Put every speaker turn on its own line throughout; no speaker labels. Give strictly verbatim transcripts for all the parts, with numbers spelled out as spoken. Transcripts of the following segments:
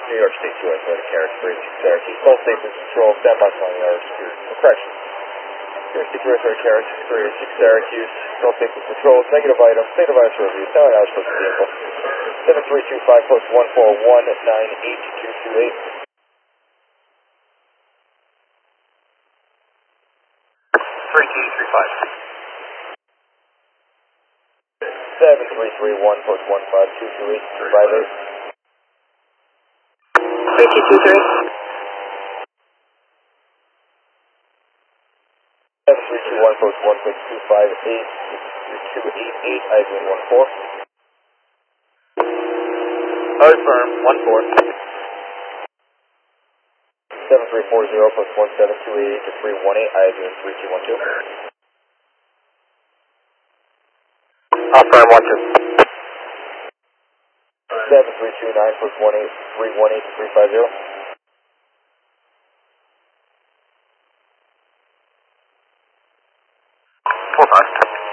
New York State two S L carriage three six Syracuse. Call station control, stand by calling our security. Correction. New York State two S L carriage three six Syracuse. Call station control, negative item, state of ice review, telling hours for the vehicle. seven three two five post one four one nine eight two two eight. three two three five. seven three three one post one five two two eight five eight.
three two two three.
seven three two one post one six two five eight two eight eight Ivan one four. Affirm one four. seven three four zero post one seven two eight eight to three one eight Ivan three two one two.
Affirm one two.
seven three two nine post one eight three one eight to three five zero.
Four five.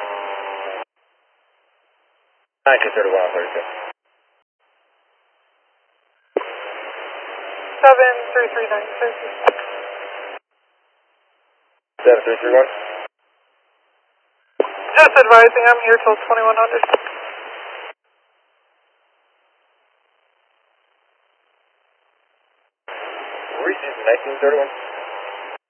nine two thirty one thirty six.
seven three three nine Syracuse.
seven three three one.
Just advising, I'm here till twenty-one hundred.
Reaches nineteen thirty one.